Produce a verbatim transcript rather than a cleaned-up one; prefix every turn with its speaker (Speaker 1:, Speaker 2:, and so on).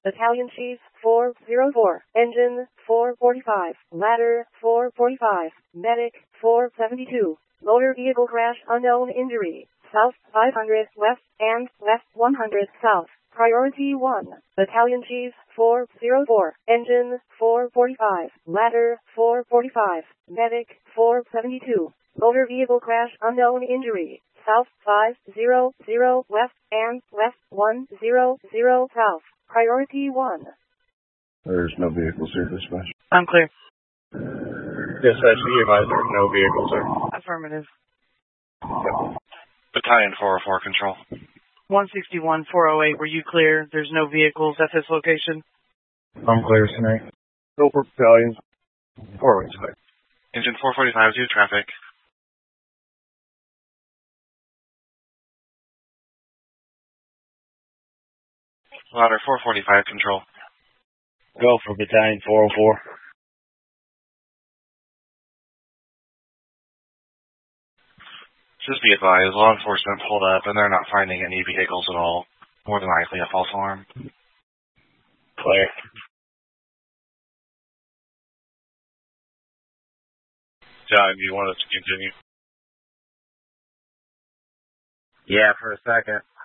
Speaker 1: Battalion Chief four zero four, Engine four forty-five, Ladder four forty-five, Medic four seventy-two, Motor Vehicle Crash Unknown Injury, South five hundred West and West one hundred South. Priority one, Battalion Chief four zero four, Engine four forty-five, Ladder four forty-five, Medic four seventy-two, Motor Vehicle Crash Unknown Injury, South five hundred West and West one hundred South. Priority one.
Speaker 2: There's no vehicles here, dispatch.
Speaker 3: I'm clear.
Speaker 4: Dispatch, be advised there are no vehicles here.
Speaker 3: Affirmative.
Speaker 4: Yep.
Speaker 5: Battalion four oh four, control.
Speaker 3: one sixty-one four oh eight, were you clear? There's no vehicles at this location?
Speaker 4: I'm clear tonight. Go for battalions. Four ways clear.
Speaker 5: Engine four forty-five, due traffic. Ladder four forty-five, control.
Speaker 6: Go for Battalion four oh four.
Speaker 5: Just be advised, law enforcement pulled up and they're not finding any vehicles at all. More than likely a false alarm.
Speaker 6: Clear.
Speaker 7: John, do you want us to continue?
Speaker 4: Yeah, for a second.